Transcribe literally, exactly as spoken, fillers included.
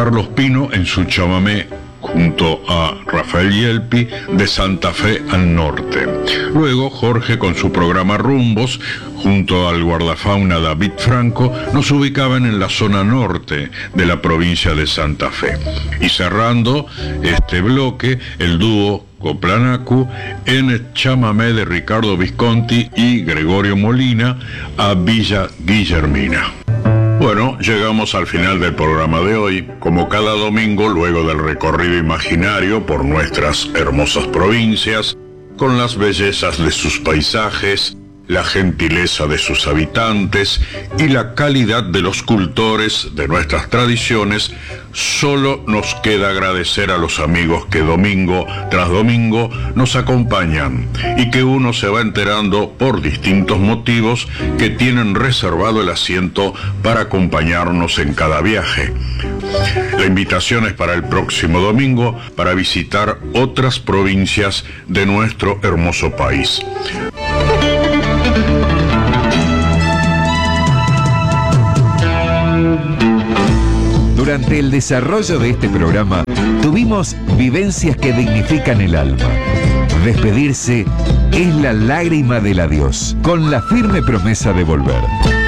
Carlos Pino en su chamamé, junto a Rafael Yelpi, de Santa Fe al norte. Luego Jorge, con su programa Rumbos, junto al guardafauna David Franco, nos ubicaban en la zona norte de la provincia de Santa Fe. Y cerrando este bloque, el dúo Coplanacu en el chamamé de Ricardo Visconti y Gregorio Molina a Villa Guillermina. Bueno, llegamos al final del programa de hoy. Como cada domingo, luego del recorrido imaginario por nuestras hermosas provincias, con las bellezas de sus paisajes, la gentileza de sus habitantes y la calidad de los cultores de nuestras tradiciones, solo nos queda agradecer a los amigos que domingo tras domingo nos acompañan y que uno se va enterando por distintos motivos que tienen reservado el asiento para acompañarnos en cada viaje. La invitación es para el próximo domingo para visitar otras provincias de nuestro hermoso país. Durante el desarrollo de este programa, tuvimos vivencias que dignifican el alma. Despedirse es la lágrima del adiós, con la firme promesa de volver.